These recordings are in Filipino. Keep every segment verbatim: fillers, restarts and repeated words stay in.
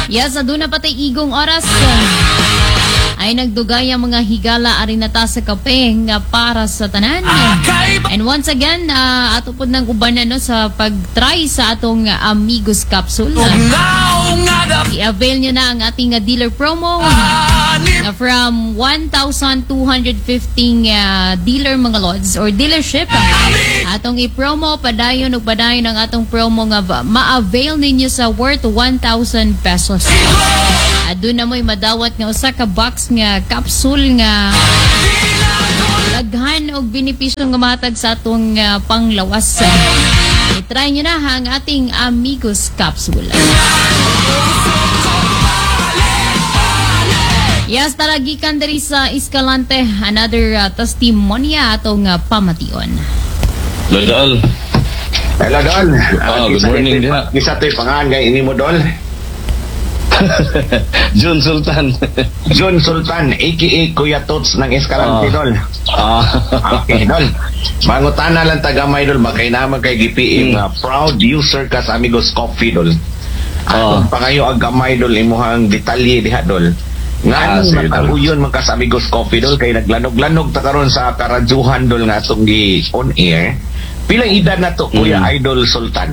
Yes, aduna patay igong oras. Ay nagdugay ang mga higala arinata sa kape nga para sa tanan. And once again, uh, ato po ng ubanan no, sa pag-try sa atong uh, Amigos Capsule. I-avail nyo na ang ating uh, dealer promo uh, from one thousand two hundred fifty uh, dealer mga lods or dealership. Uh, atong i-promo, padayon o padayon ang atong promo nga ma-avail ninyo sa worth one thousand pesos. Uh, doon na mo'y madawat nga usa ka box nga capsule nga daghan og benepisyo nga matag sa atong uh, panglawas. I-try nyo na ha, ang ating Amigos Capsule. Yes, talagikan dari sa Escalante, another uh, testimonya atong uh, pamation. Lodol. Hello, Dol. Oh, good morning din. Isa to'y pangalan kay ini mo, Dol. John Sultan. John Sultan, a k a. Kuya Tots ng Escalante, oh. Dol. Ah. Okay, Dol. Mangutana lang tagamay, Dol. Bakay naman kay G P M. Hmm. Uh, proud user ka sa Amigos Coffee, Dol. Oh. At pangayo agamay, Dol, imuhang detalye diha, Dol. Nga ah, matahuyon man ka sa Amigos Coffee, Dol. Kay naglanog-lanog ta karon sa karadjuhan, Dol, nga itong on air. Pilang edad na to, Kuya hmm. Idol Sultan?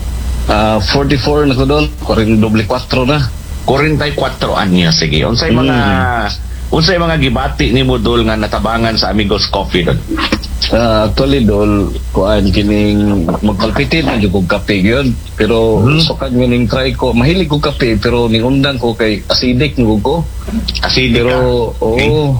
Uh, forty-four na ko, Dol. Kuring doble kwatro na. forty-four anya, sige. Unsay mga mm. unsay mga gibati nimo, Dol, nga natabangan sa Amigos Coffee, Dol? Uh, actually, Dol, kuan kining magpalpitin na jud kog kape gyud. Pero hmm. sukad so, ning try ko, mahilig ko kape pero ning undang ko kay acidic ngud ko. Acidic. Pero oo. Oh,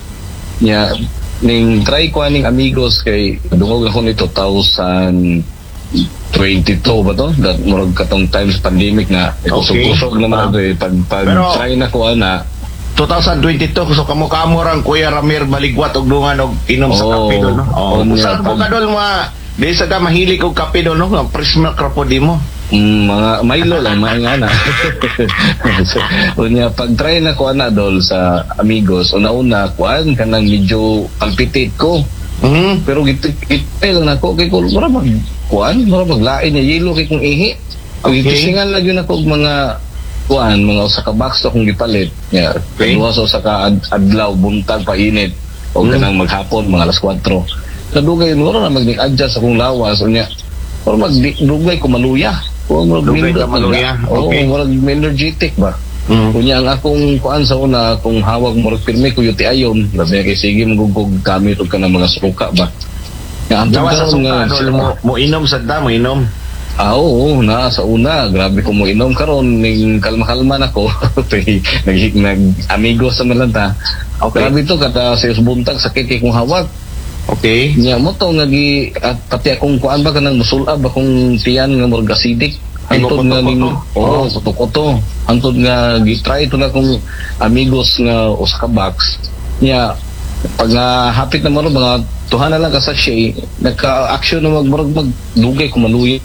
nya yeah, ning try ko aning Amigos kay dungog ako ni two thousand twenty-two ba to? Dat murag katong times pandemic na ikusog-kusog okay. naman ito eh. Pag, pag pero, try na ko na twenty twenty-two, so kamo-kamo rang Kuya Ramir Maligwat og dungan og inom oh, sa kape doon, no? Oh, oh saan po ka doon mga di sa ka mahilig og kape doon, no? Prisma krapodi mo. Mm, mga Milo lang, mga nga na. So, unya, pag try na ko na doon sa Amigos, una-una, kuan kanang medyo palpitate ko. Mm-hmm. Pero gito gito lang ako kay ko mura mag kuan mura maglain niya yelo kay kung ihi. Okay. Gisingan lang yun ako mga kuan mga usa ka box akong gipalit. Yeah. Okay. Luwas usa ka ad adlaw buntag painit o mm-hmm. kanang maghapon mga alas kwatro. Kadugay mura na mag-adjust akong lawas unya. Mura magdugay ko maluya. O mura ka maluya. Okay. O mura energetic ba. Mm. Kunya ang akong kuan sa una kung hawag mo pirmi ko yuti ayon labi kay sige magugog gamit og kanang mga suka ba nga daw sa suka ano, mo, mo inom sa da mo inom ah oo na sa una grabe ko mo inom karon ning kalma-kalma nako nag nag amigo sa malanta okay. Grabe to kada sa buntag sakit kay kong hawak okay nya mo to nga gi at pati akong kuan ba kanang musulab akong tiyan nga murag acidic antod nga ning oh kuto-kuto antod nga gitry ito na kong Amigos nga usa ka box nya pag uh, hapit na mo mga tuhan na lang ka sa shay nagka-action na magmurag magdugay kung maluya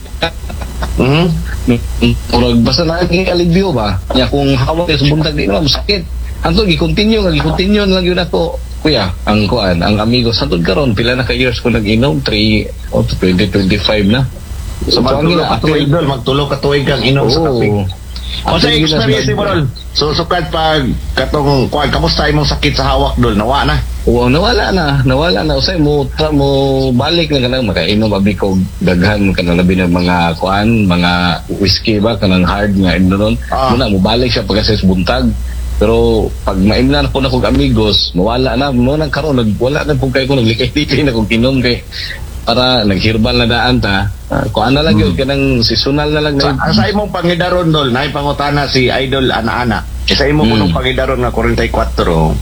mhm murag basta na ang alibyo ba nya kung hawak sa buntag di naman sakit antod gi-continue nga gi-continue lang yun ako kuya ang kuan ang Amigos antod karon pila na ka years ko nag-inom three o twenty twenty-five na. So, so magtulo ka tuwig, Dol. Magtulo ka tuwig kang inom oh, sa kape. O sa experience mo, Dol? So, sukad pag katong, kuwan, kamusta imong sakit sa hawak, Dol? Nawa na? Oo, nawala na. Nawala na. Usay mo, tra, mo balik na kanang makainom, abi ko daghan kanang labi ng mga kuwan, mga whiskey ba, kanang hard nga ino nun. Ah. Muna, mo balik siya pagkasas buntag. Pero pag maimna na po na kong Amigos, mawala na. Muna karon wala na po kayo kung naglikay-likay na kung inom kay para naghirbal na daan ta uh, kung ano lang yun hmm. kanang seasonal na lang sa, na sa imong pangidaron, Dol, na ipangutana si Idol ana-ana sa imong hmm. kunong pangidaron nga forty-four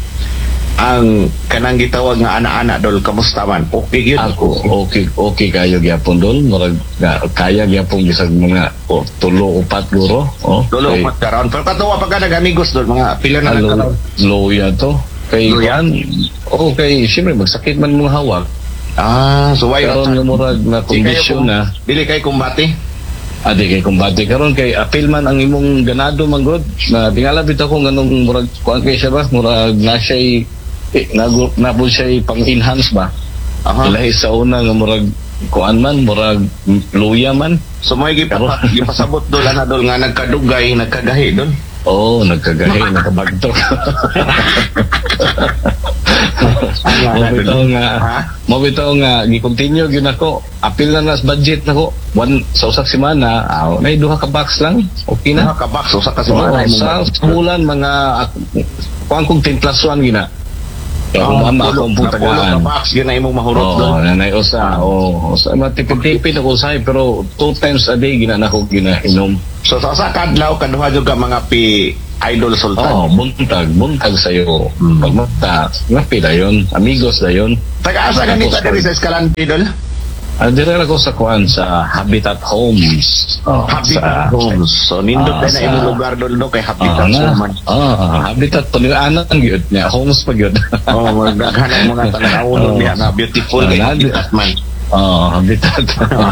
ang kanang gitawag nga ana-ana, Dol, kamusta man? Okay yun? Ako, okay okay kayo gyapon, Dol, murag kaya gyapon bisag mga oh, tulo upat guro oh, tulo okay. upat karon pero katuwa pag ka nag-Amigos, Dol, mga pila na lang karon loya to kay yan okay siyempre magsakit man mga hawak. Ah, so why karon nga murag na kondisyon na dili kay kumbati? Ah, di kay kumbati karon kay apil man ang imong ganado man god na tingala bitaw ko nganong murag kuan kay siya ba murag na siya eh, nago na po siya pang enhance ba. Aha. Lahi sa una nga murag kuan man murag luya man so may gipasabot Dol na Dol nga nagkadugay nagkagahi Dol Oo, oh, nagkagahi, nakabagtok. Mabitaw nga, mabitaw nga, gi-continue yun ako. Apil na nas budget nako. One, sa usak simana, ah, may duha ka box lang. Okay na. Duha ka box, usak ka simana. Oo, sa bulan, mga, kuang kong ten plus one gina. Kaya kung mama ako ang putagaan. Napulo ka box, yun na imong mahurot doon. Oo, nanay usa. Oo, usa, matipid-tipid ako usahay, pero two times a day gina na ako ginainom. So sa sa kadlaw kaduha jud ka mga pi Idol Sultan. Oh, buntag, buntag sa'yo. Hmm. Pagmata, ngapi dayon, amigos dayon. Taga-asa ganita diri sa Escalante, Idol? Ah, dire ako sa kuan sa Habitat Homes. Oh, Habitat Homes. So nindot ah, na sa, imong lugar dol no kay Habitat ah, Homes. Ah, Habitat palianan gyud niya, homes pa gyud. Oh, magdaghan mo na tanawon niya na beautiful kay Habitat man. Oh, Habitat.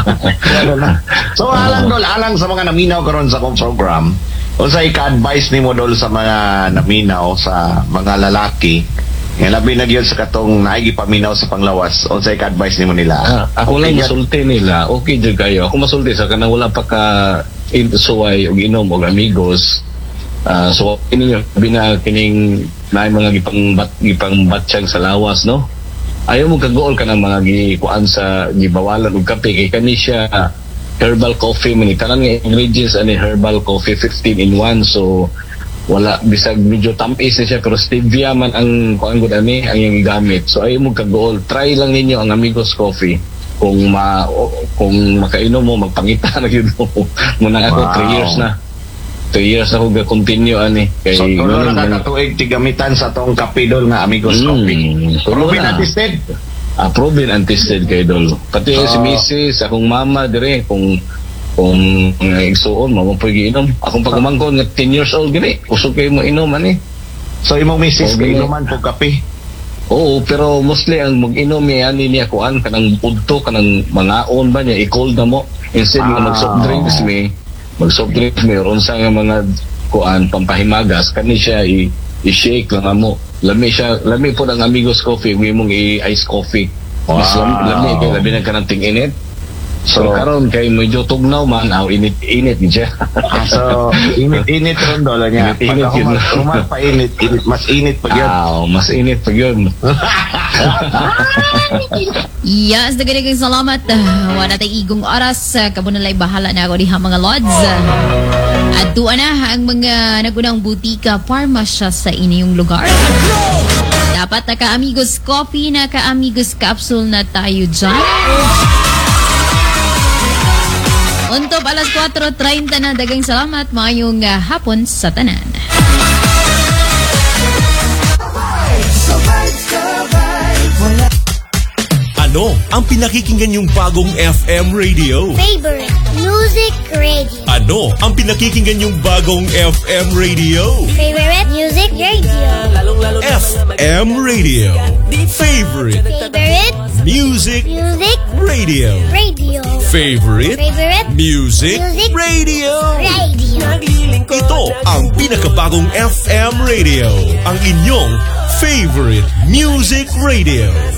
So alang dol, alang sa mga naminaw karon sa akong program. Unsay ka-advise nimo dol sa mga naminaw sa mga lalaki nga labi na gyud sa katong naigi paminaw sa panglawas? Unsay ka-advise nimo nila? Ah, ako okay, lang masulti nila. Okay jud kayo. Ako masulti sa kanang wala pa ka suway og inom og amigos. Ah, so ini bina kining naay mga gipang bat, gipang batsyag sa lawas, no? Ayaw mo kagool ka ng mga gikuan sa gibawalan og kape kay kani siya herbal coffee man tanan nga ingredients ani herbal coffee fifteen in one, so wala bisag medyo tamis na siya pero stevia man ang kuan gud ani ang iyang gamit. So ayaw mo kagool, try lang ninyo ang Amigos Coffee kung ma o, kung makainom mo magpangita na gyud mo. Muna ako Wow. three years na two years ako ga continue ani kay So tulo ganun na man- kakatuig tigamitan sa tong kapidol nga Amigos Mm, Coffee. tulo Proven na. and tested. Approved and tested kay Dol. Pati So, si Missus, akong mama dire kung kung uh, igsuon mo mo pwede inom. Akong pagumangkon nga ten years old gini, usog kayo mo inom ani. So imong misis Okay. kay inuman po kape. Oo, pero mostly ang mag-inom niya ani niya kuan kanang budto kanang manaon ba niya i-cold na mo instead nga Ah. mag soft drinks mi, mag soft drinks mi ron sa nga mga kuan pampahimagas kani siya i- i-shake lang mo. Lami siya, lami po ng Amigos Coffee, may mong i-ice coffee. Mas Wow. lami, lami kay labi na kanang ting-init. So, So- karon kay medyo tugnaw man, aw init-init siya. Ah, so init-init ron dolo niya. Init-init Pag yun. humas, humas pa init, init, mas init pa yun. Aw, mas init pag yun. Yes, dagang salamat. Uh, wala tayo igong oras. Uh, kabunalay bahala na ako diha mga lods. At doon na ang mga nagunang butika, parmasya sa inyong lugar. Dapat na ka-Amigos Coffee, na ka-Amigos Capsule na tayo dyan. Untop alas four thirty na, dagang salamat. Mayong uh, hapon sa tanan. Ano ang pinakikinggan yung bagong F M radio? Favorite music radio. Ano ang pinakikinggan yung bagong F M radio? Favorite music radio. F M radio. Favorite Favorite music music radio. radio. Favorite Favorite music Music radio. radio. Ito ang pinakabagong F M radio. Ang inyong favorite music radio.